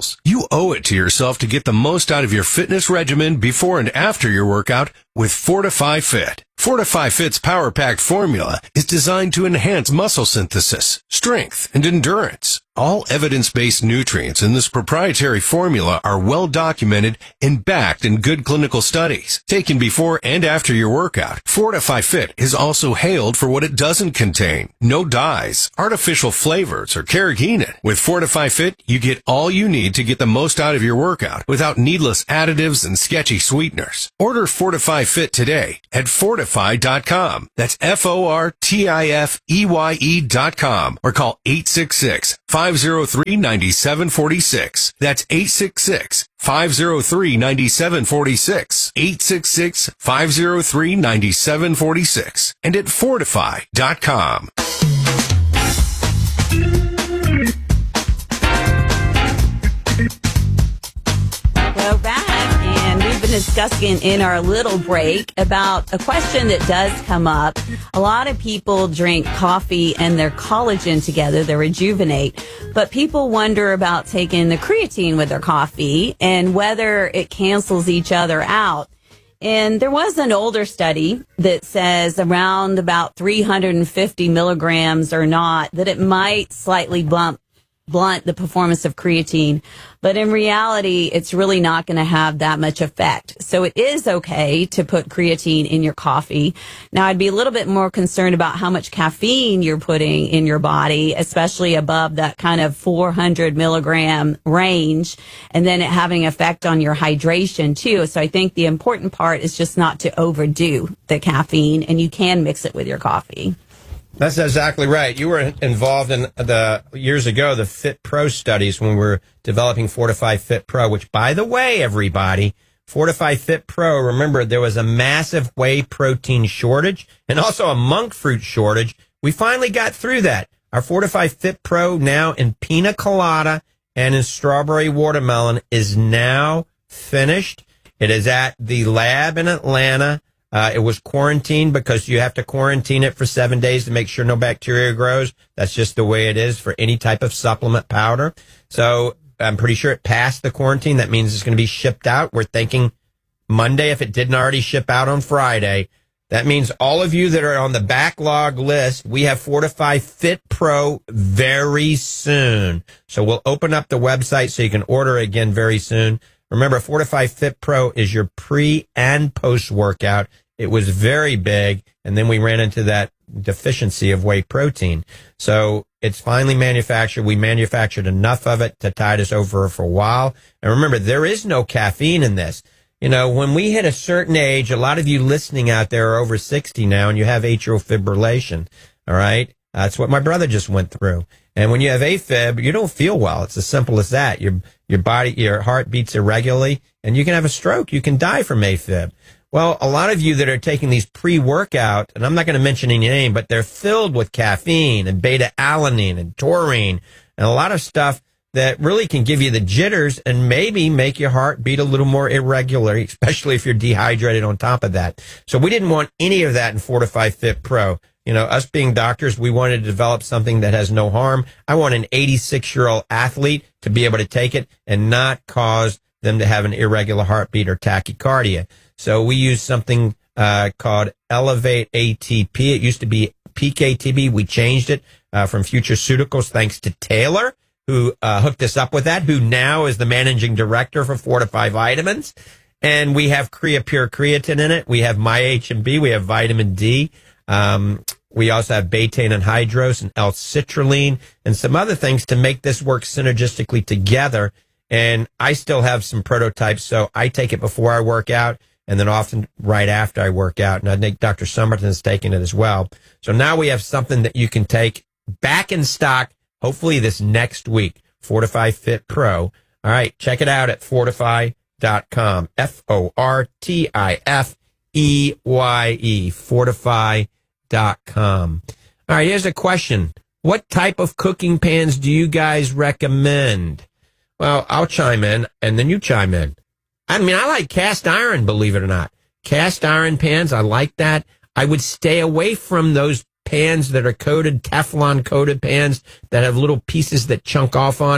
Speaker 6: You owe it to yourself to get the most out of your fitness regimen before and after your workout with Fortify Fit. Fortify Fit's power-packed formula is designed to enhance muscle synthesis, strength, and endurance. All evidence-based nutrients in this proprietary formula are well documented and backed in good clinical studies. Taken before and after your workout, Fortify Fit is also hailed for what it doesn't contain. No dyes, artificial flavors, or carrageenan. With Fortify Fit, you get all you need to get the most out of your workout without needless additives and sketchy sweeteners. Order Fortify Fit today at fortify dot com. That's F O R T I F E Y E dot com or call eight six six, five oh three, nine seven four six. That's eight six six, five oh three, nine seven four six. eight six six, five oh three, nine seven four six. And at fortify dot com.
Speaker 2: Go back, and we've been discussing in our little break about a question that does come up. A lot of people drink coffee and their collagen together, their Rejuvenate, but people wonder about taking the creatine with their coffee and whether it cancels each other out. And there was an older study that says around about three hundred fifty milligrams or not, that it might slightly bump blunt the performance of creatine, but in reality, it's really not going to have that much effect. So it is okay to put creatine in your coffee. Now, I'd be a little bit more concerned about how much caffeine you're putting in your body, especially above that kind of four hundred milligram range, and then it having effect on your hydration too. So I think the important part is just not to overdo the caffeine, and you can mix it with your coffee.
Speaker 1: That's exactly right. You were involved in the years ago, the Fit Pro studies when we were developing Fortify Fit Pro, which, by the way, everybody, Fortify Fit Pro, remember, there was a massive whey protein shortage and also a monk fruit shortage. We finally got through that. Our Fortify Fit Pro now in pina colada and in strawberry watermelon is now finished. It is at the lab in Atlanta. Uh, it was quarantined because you have to quarantine it for seven days to make sure no bacteria grows. That's just the way it is for any type of supplement powder. So I'm pretty sure it passed the quarantine. That means it's going to be shipped out. We're thinking Monday, if it didn't already ship out on Friday. That means all of you that are on the backlog list, we have Fortify Fit Pro very soon. So we'll open up the website so you can order again very soon. Remember, Fortify Fit Pro is your pre and post workout. It was very big, and then we ran into that deficiency of whey protein. So it's finally manufactured. We manufactured enough of it to tide us over for a while. And remember, there is no caffeine in this. You know, when we hit a certain age, a lot of you listening out there are over sixty now, and you have atrial fibrillation, all right? That's what my brother just went through. And when you have AFib, you don't feel well. It's as simple as that. Your your body, your heart beats irregularly, and you can have a stroke. You can die from AFib. Well, a lot of you that are taking these pre-workout, and I'm not going to mention any name, but they're filled with caffeine and beta-alanine and taurine and a lot of stuff that really can give you the jitters and maybe make your heart beat a little more irregular, especially if you're dehydrated on top of that. So we didn't want any of that in Fortify Fit Pro. You know, us being doctors, we wanted to develop something that has no harm. I want an eighty-six-year-old athlete to be able to take it and not cause them to have an irregular heartbeat or tachycardia. So we use something uh, called Elevate A T P. It used to be P K T B. We changed it uh, from Futureceuticals thanks to Taylor, who uh, hooked us up with that, who now is the managing director for Fortify Vitamins. And we have Creapure Creatine in it. We have MyH&B. We have vitamin D. Um, we also have betaine anhydrous and L-citrulline and some other things to make this work synergistically together. And I still have some prototypes, so I take it before I work out and then often right after I work out. And I think Doctor Somerton's taking it as well. So now we have something that you can take back in stock, hopefully this next week, Fortify Fit Pro. All right, check it out at fortify dot com, F O R T I F E Y E, fortify dot com. All right, here's a question. What type of cooking pans do you guys recommend? Well, I'll chime in, and then you chime in. I mean, I like cast iron, believe it or not. Cast iron pans, I like that. I would stay away from those pans that are coated, Teflon-coated pans that have little pieces that chunk off on it.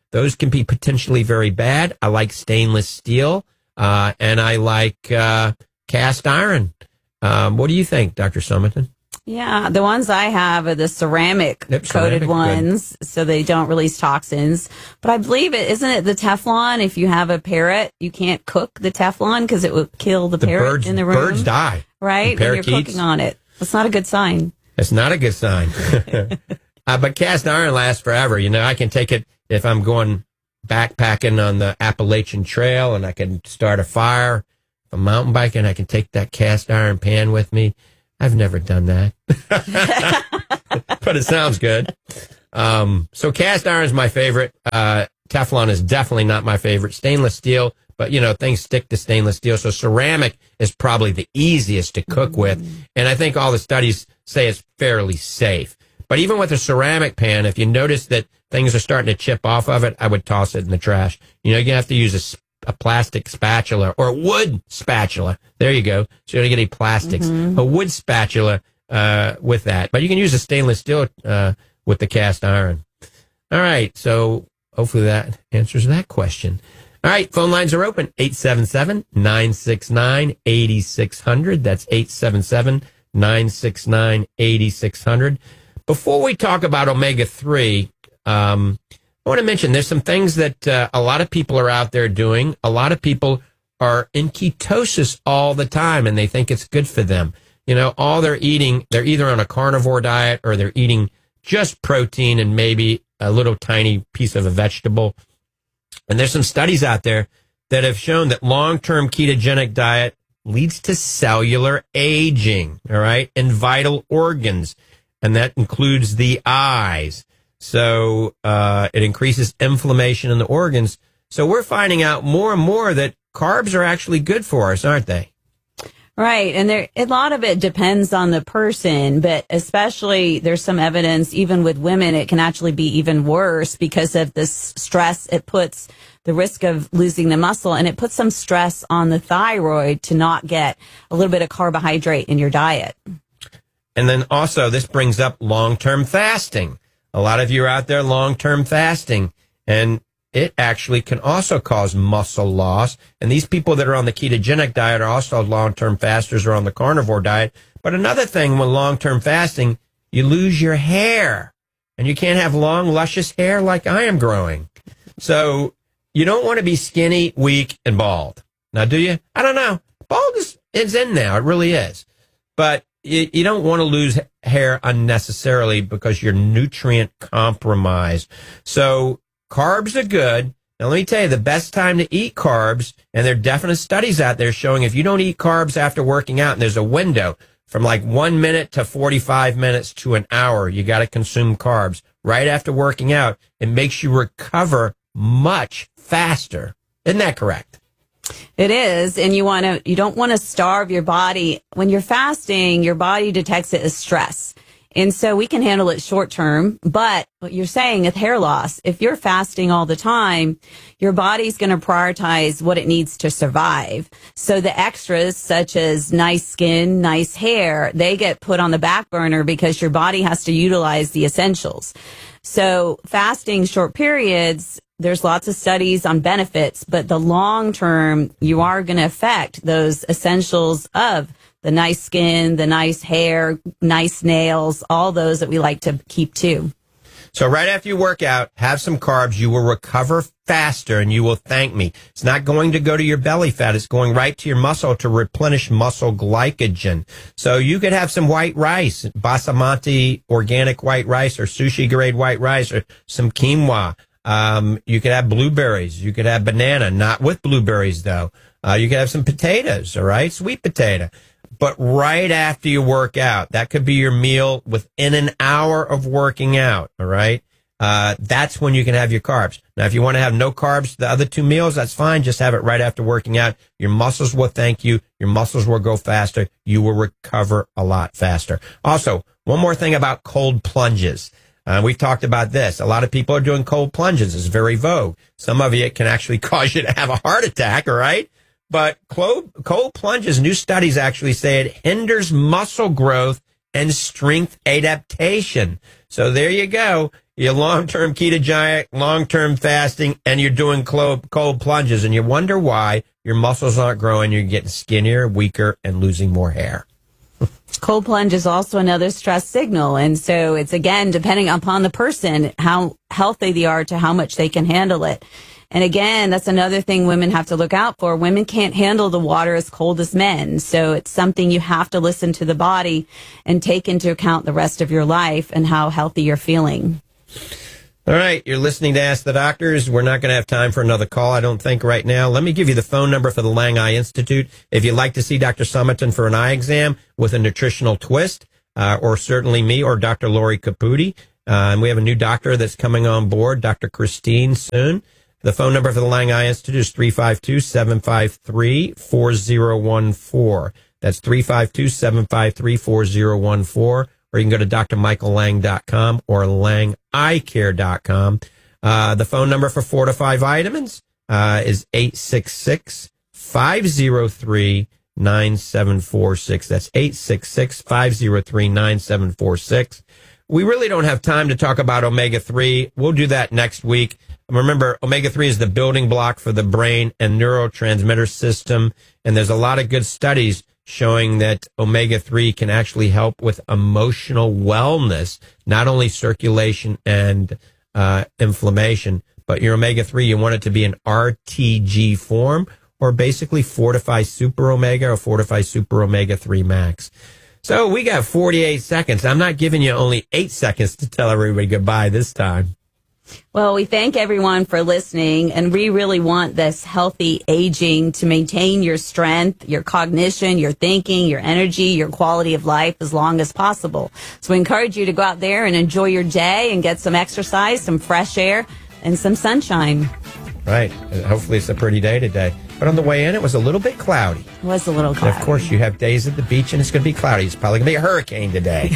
Speaker 1: those can be potentially very bad. I like stainless steel, uh, and I like uh, cast iron. Um, what do you think, Doctor Summerton?
Speaker 2: Yeah, the ones I have are the ceramic
Speaker 1: Yep,
Speaker 2: coated
Speaker 1: ceramic,
Speaker 2: ones, so they don't release toxins. But I believe it isn't it the Teflon. If you have a parrot, you can't cook the Teflon because it would kill the,
Speaker 1: The
Speaker 2: parrot
Speaker 1: birds,
Speaker 2: in the room.
Speaker 1: birds die.
Speaker 2: right?
Speaker 1: The
Speaker 2: When you're
Speaker 1: parakeets.
Speaker 2: cooking on it, that's not a good sign.
Speaker 1: That's not a good sign. uh, but cast iron lasts forever. You know, I can take it if I'm going backpacking on the Appalachian Trail, and I can start a fire. If I'm mountain biking, I can take that cast iron pan with me. I've never done that, but it sounds good. Um, so cast iron is my favorite. Uh, Teflon is definitely not my favorite. Stainless steel, but you know, things stick to stainless steel. So ceramic is probably the easiest to cook with. And I think all the studies say it's fairly safe. But even with a ceramic pan, if you notice that things are starting to chip off of it, I would toss it in the trash. You know, you have to use a a plastic spatula or a wood spatula. There you go. So you don't get any plastics. Mm-hmm. A wood spatula uh, with that. But you can use a stainless steel uh, with the cast iron. All right. So hopefully that answers that question. All right. Phone lines are open. eight seven seven, nine six nine, eight six zero zero. That's eight seven seven, nine six nine, eight six zero zero. Before we talk about omega three, um, I want to mention there's some things that uh, a lot of people are out there doing. A lot of people are in ketosis all the time, and they think it's good for them. You know, all they're eating, they're either on a carnivore diet or they're eating just protein and maybe a little tiny piece of a vegetable. And there's some studies out there that have shown that long-term ketogenic diet leads to cellular aging, all right, and vital organs. And that includes the eyes. So uh, it increases inflammation in the organs. So we're finding out more and more that carbs are actually good for us, aren't they?
Speaker 2: Right. And there, a lot of it depends on the person, but especially there's some evidence, even with women, it can actually be even worse because of the stress it puts, the risk of losing the muscle, and it puts some stress on the thyroid to not get a little bit of carbohydrate in your diet.
Speaker 1: And then also this brings up long-term fasting. A lot of you are out there long-term fasting, and it actually can also cause muscle loss. And these people that are on the ketogenic diet are also long-term fasters or on the carnivore diet. But another thing with long-term fasting, you lose your hair, and you can't have long, luscious hair like I am growing. So you don't want to be skinny, weak, and bald. Now, do you? I don't know. Bald is, is in now. It really is. But you, you don't want to lose hair unnecessarily because you're nutrient compromised. So carbs are good. Now, let me tell you, the best time to eat carbs, and there are definite studies out there showing if you don't eat carbs after working out, and there's a window from like one minute to forty-five minutes to an hour, you got to consume carbs right after working out. It makes you recover much faster. Isn't that correct?
Speaker 2: It is, and you want to, you don't want to starve your body. When you're fasting, your body detects it as stress. And so we can handle it short term, but what you're saying with hair loss, if you're fasting all the time, your body's going to prioritize what it needs to survive. So the extras, such as nice skin, nice hair, they get put on the back burner because your body has to utilize the essentials. So fasting short periods, there's lots of studies on benefits, but the long term, you are going to affect those essentials of the nice skin, the nice hair, nice nails, all those that we like to keep too.
Speaker 1: So right after you work out, have some carbs. You will recover faster, and you will thank me. It's not going to go to your belly fat. It's going right to your muscle to replenish muscle glycogen. So you could have some white rice, basmati organic white rice, or sushi grade white rice, or some quinoa. Um, you could have blueberries. You could have banana, not with blueberries, though. Uh, you could have some potatoes, all right? Sweet potato. But right after you work out, that could be your meal within an hour of working out, all right? Uh, that's when you can have your carbs. Now, if you want to have no carbs, the other two meals, that's fine. Just have it right after working out. Your muscles will thank you. Your muscles will go faster. You will recover a lot faster. Also, one more thing about cold plunges. Uh, we've talked about this. A lot of people are doing cold plunges. It's very vogue. Some of it can actually cause you to have a heart attack, all right? But cold, cold plunges, new studies actually say it hinders muscle growth and strength adaptation. So there you go. you're long-term ketogenic, long-term fasting, and you're doing cold, cold plunges, and you wonder why your muscles aren't growing, you're getting skinnier, weaker, and losing more hair.
Speaker 2: Cold plunge is also another stress signal. And so it's, again, depending upon the person, how healthy they are to how much they can handle it. And again, that's another thing women have to look out for. Women can't handle the water as cold as men. So it's something you have to listen to the body and take into account the rest of your life and how healthy you're feeling.
Speaker 1: All right, you're listening to Ask the Doctors. We're not going to have time for another call, I don't think, right now. Let me give you the phone number for the Lang Eye Institute. If you'd like to see Doctor Summerton for an eye exam with a nutritional twist, uh, or certainly me or Doctor Lori Caputi, uh, and we have a new doctor that's coming on board, Doctor Christine, soon. The phone number for the Lang Eye Institute is three five two, seven five three, four zero one four. That's three five two, seven five three, four zero one four. Or you can go to D R michael lang dot com or lang eye care dot com. Uh, the phone number for Fortify Vitamins uh, is eight six six, five zero three, nine seven four six. That's eight six six, five zero three, nine seven four six. We really don't have time to talk about omega three. We'll do that next week. Remember, omega three is the building block for the brain and neurotransmitter system, and there's a lot of good studies showing that omega three can actually help with emotional wellness, not only circulation and uh, inflammation, but your omega three, you want it to be an R T G form, or basically Fortify Super Omega or Fortify Super Omega three Max. So we got forty-eight seconds. I'm not giving you only eight seconds to tell everybody goodbye this time.
Speaker 2: Well, we thank everyone for listening, and we really want this healthy aging to maintain your strength, your cognition, your thinking, your energy, your quality of life as long as possible. So we encourage you to go out there and enjoy your day and get some exercise, some fresh air, and some sunshine.
Speaker 1: Right. Hopefully it's a pretty day today. But on the way in, it was a little bit cloudy.
Speaker 2: It was a little cloudy.
Speaker 1: And of course, you have days at the beach, and it's going to be cloudy. It's probably going to be a hurricane today.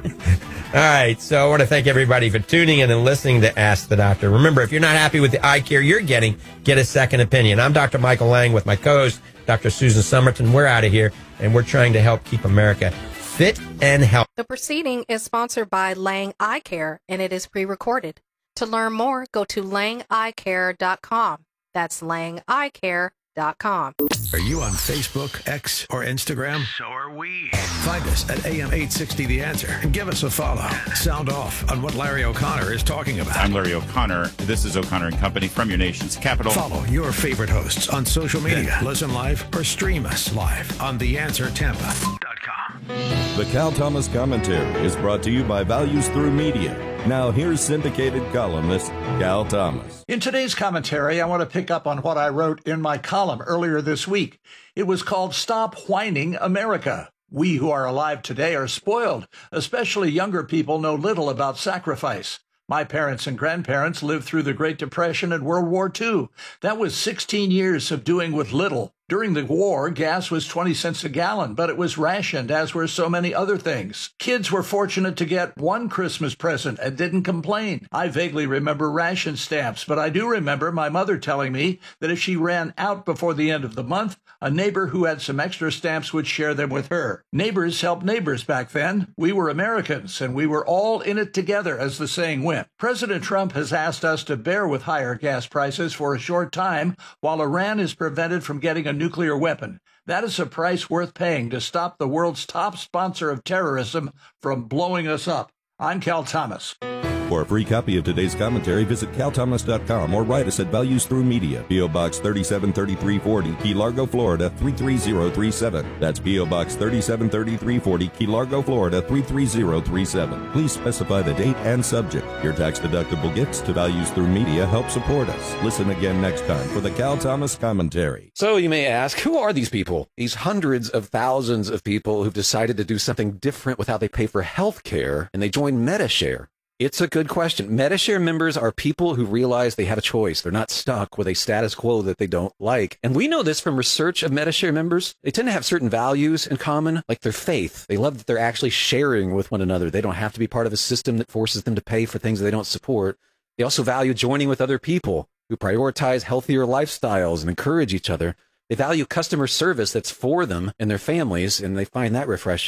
Speaker 1: All right, so I want to thank everybody for tuning in and listening to Ask the Doctor. Remember, if you're not happy with the eye care you're getting, get a second opinion. I'm Doctor Michael Lang with my co-host, Doctor Susan Summerton. We're out of here, and we're trying to help keep America fit and healthy.
Speaker 7: The proceeding is sponsored by Lang Eye Care, and it is pre-recorded. To learn more, go to lang eye care dot com. That's lang eye care dot com.
Speaker 8: Are you on Facebook, X, or Instagram?
Speaker 9: So are we.
Speaker 8: Find us at A M eight sixty The Answer and give us a follow. Sound off on what Larry O'Connor is talking about.
Speaker 9: I'm Larry O'Connor. This is O'Connor and Company from your nation's capital.
Speaker 8: Follow your favorite hosts on social media. Listen live or stream us live on the answer tampa dot com.
Speaker 10: The Cal Thomas Commentary is brought to you by Values Through Media. Now here's syndicated columnist Cal Thomas.
Speaker 11: In today's commentary, I want to pick up on what I wrote in my column earlier this week. It was called Stop Whining America. We who are alive today are spoiled. Especially younger people know little about sacrifice. My parents and grandparents lived through the Great Depression and World War Two. That was sixteen years of doing with little. During the war, gas was twenty cents a gallon, but it was rationed, as were so many other things. Kids were fortunate to get one Christmas present and didn't complain. I vaguely remember ration stamps, but I do remember my mother telling me that if she ran out before the end of the month, a neighbor who had some extra stamps would share them with her. Neighbors helped neighbors back then. We were Americans, and we were all in it together, as the saying went. President Trump has asked us to bear with higher gas prices for a short time, while Iran is prevented from getting a nuclear weapon. That is a price worth paying to stop the world's top sponsor of terrorism from blowing us up. I'm Cal Thomas.
Speaker 10: For a free copy of today's commentary, visit cal thomas dot com or write us at Values Through Media, P O Box thirty-seven thirty-three forty, Key Largo, Florida three three zero three seven. That's P O Box thirty-seven thirty-three forty, Key Largo, Florida three three zero three seven. Please specify the date and subject. Your tax-deductible gifts to Values Through Media help support us. Listen again next time for the Cal Thomas Commentary.
Speaker 12: So you may ask, who are these people? These hundreds of thousands of people who've decided to do something different with how they pay for health care, and they join Medi-Share. It's a good question. Medi-Share members are people who realize they have a choice. They're not stuck with a status quo that they don't like. And we know this from research of Medi-Share members. They tend to have certain values in common, like their faith. They love that they're actually sharing with one another. They don't have to be part of a system that forces them to pay for things they don't support. They also value joining with other people who prioritize healthier lifestyles and encourage each other. They value customer service that's for them and their families, and they find that refreshing.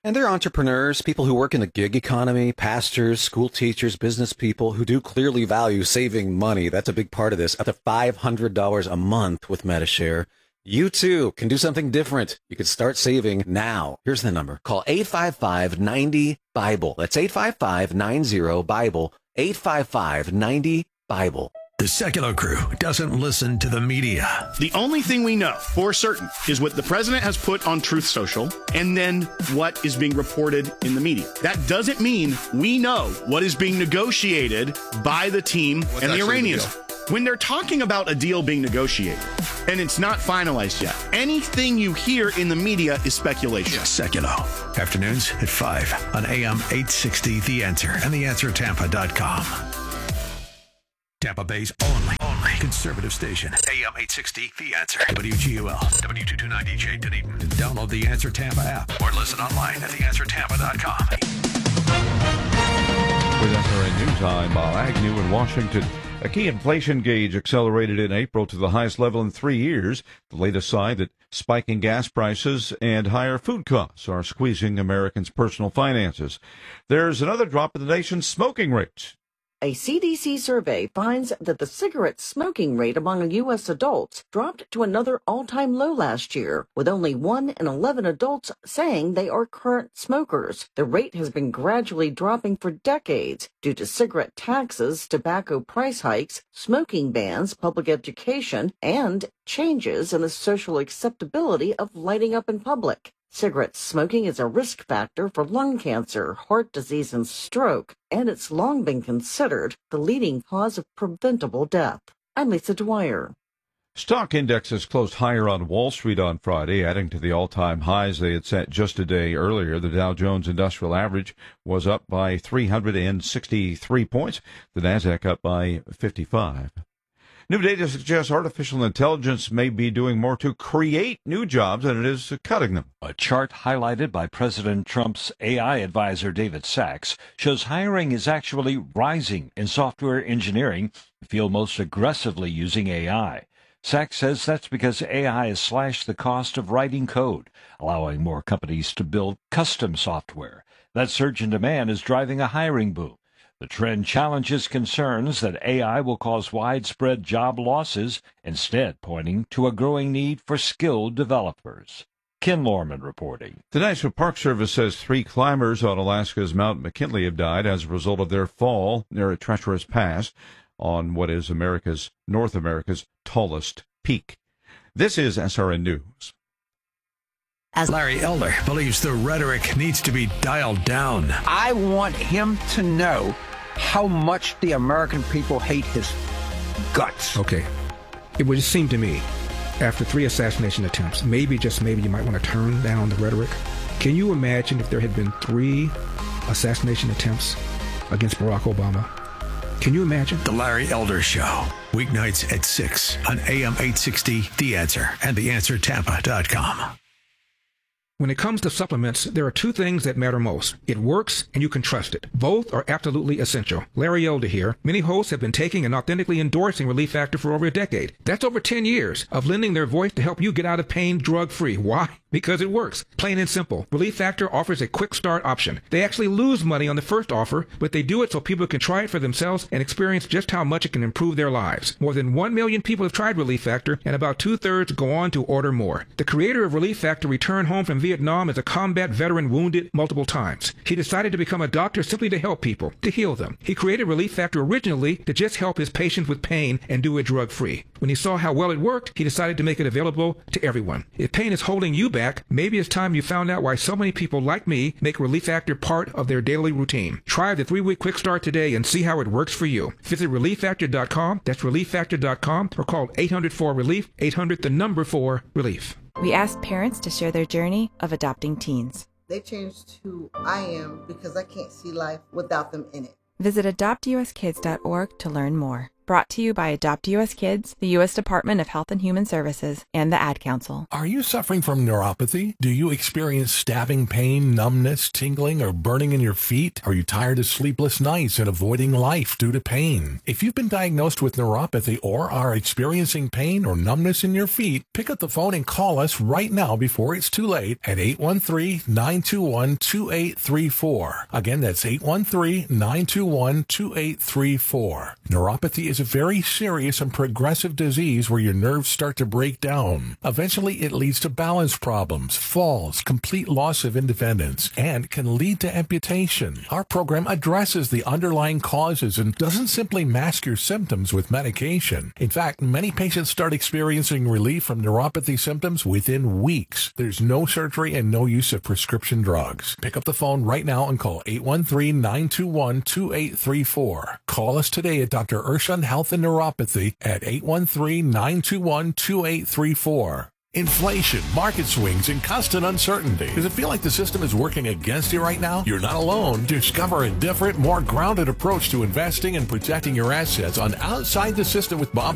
Speaker 12: And they're entrepreneurs, people who work in the gig economy, pastors, school teachers, business people who do clearly value saving money. That's a big part of this. Up to five hundred dollars a month with Medi-Share. You too can do something different. You can start saving now. Here's the number. Call eight five five, nine zero, Bible. That's eight five five, nine zero, Bible. eight five five, nine zero, Bible.
Speaker 8: The Secular Crew doesn't listen to the media.
Speaker 13: The only thing we know for certain is what the president has put on Truth Social and then what is being reported in the media. That doesn't mean we know what is being negotiated by the team What's and the Iranians. The when they're talking about a deal being negotiated and it's not finalized yet, anything you hear in the media is speculation.
Speaker 8: Secular. Afternoons at five on A M eight sixty The Answer and the answer tampa dot com. Tampa Bay's only, only conservative station. A M eight sixty, The Answer. W G U L, W two twenty-nine D J Dunedin. Download the Answer Tampa app or listen online at the answer tampa dot com.
Speaker 14: With S R N News, I'm Bob Agnew in Washington. A key inflation gauge accelerated in April to the highest level in three years, the latest sign that spiking gas prices and higher food costs are squeezing Americans' personal finances. There's another drop in the nation's smoking rate.
Speaker 15: A C D C survey finds that the cigarette smoking rate among U S adults dropped to another all-time low last year, with only one in eleven adults saying they are current smokers. The rate has been gradually dropping for decades due to cigarette taxes, tobacco price hikes, smoking bans, public education, and changes in the social acceptability of lighting up in public. Cigarette smoking is a risk factor for lung cancer, heart disease, and stroke, and it's long been considered the leading cause of preventable death. I'm Lisa Dwyer.
Speaker 14: Stock indexes closed higher on Wall Street on Friday, adding to the all-time highs they had set just a day earlier. The Dow Jones Industrial Average was up by three hundred sixty-three points, the Nasdaq up by fifty-five. New data suggests artificial intelligence may be doing more to create new jobs than it is cutting them.
Speaker 16: A chart highlighted by President Trump's A I advisor David Sachs shows hiring is actually rising in software engineering, the field most aggressively using A I. Sachs says that's because A I has slashed the cost of writing code, allowing more companies to build custom software. That surge in demand is driving a hiring boom. The trend challenges concerns that A I will cause widespread job losses, instead pointing to a growing need for skilled developers. Ken Lorman reporting.
Speaker 14: The National Park Service says three climbers on Alaska's Mount McKinley have died as a result of their fall near a treacherous pass on what is America's, North America's tallest peak. This is S R N News.
Speaker 8: As Larry Elder believes the rhetoric needs to be dialed down.
Speaker 17: I want him to know how much the American people hate his guts.
Speaker 18: Okay. It would just seem to me, after three assassination attempts, maybe, just maybe, you might want to turn down the rhetoric. Can you imagine if there had been three assassination attempts against Barack Obama? Can you imagine?
Speaker 8: The Larry Elder Show, weeknights at six on A M eight sixty, The Answer, and the answer tampa dot com.
Speaker 18: When it comes to supplements, there are two things that matter most. It works, and you can trust it. Both are absolutely essential. Larry Elder here. Many hosts have been taking and authentically endorsing Relief Factor for over a decade. That's over ten years of lending their voice to help you get out of pain drug-free. Why? Because it works. Plain and simple. Relief Factor offers a quick start option. They actually lose money on the first offer, but they do it so people can try it for themselves and experience just how much it can improve their lives. More than one million people have tried Relief Factor, and about two-thirds go on to order more. The creator of Relief Factor returned home from Vietnam as a combat veteran wounded multiple times. He decided to become a doctor simply to help people, to heal them. He created Relief Factor originally to just help his patients with pain and do it drug-free. When he saw how well it worked, he decided to make it available to everyone. If pain is holding you back, maybe it's time you found out why so many people like me make Relief Factor part of their daily routine. Try the three-week quick start today and see how it works for you. Visit relief factor dot com, that's relief factor dot com, or call eight hundred four relief, eight hundred the number four relief.
Speaker 19: We asked parents to share their journey of adopting teens.
Speaker 20: They changed who I am because I can't see life without them in it.
Speaker 19: Visit adopt u s kids dot org to learn more. Brought to you by Adopt U S Kids, the U S Department of Health and Human Services, and the Ad Council.
Speaker 21: Are you suffering from neuropathy? Do you experience stabbing pain, numbness, tingling, or burning in your feet? Are you tired of sleepless nights and avoiding life due to pain? If you've been diagnosed with neuropathy or are experiencing pain or numbness in your feet, pick up the phone and call us right now before it's too late at eight one three, nine two one, two eight three four. Again, that's eight one three, nine two one, two eight three four. Neuropathy is a very serious and progressive disease where your nerves start to break down. Eventually, it leads to balance problems, falls, complete loss of independence, and can lead to amputation. Our program addresses the underlying causes and doesn't simply mask your symptoms with medication. In fact, many patients start experiencing relief from neuropathy symptoms within weeks. There's no surgery and no use of prescription drugs. Pick up the phone right now and call eight one three, nine two one, two eight three four. Call us today at Doctor Ershon Health and Neuropathy at eight one three, nine two one, two eight three four. Inflation, market swings, and constant uncertainty. Does it feel like the system is working against you right now? You're not alone. Discover a different, more grounded approach to investing and protecting your assets on Outside the System with Bob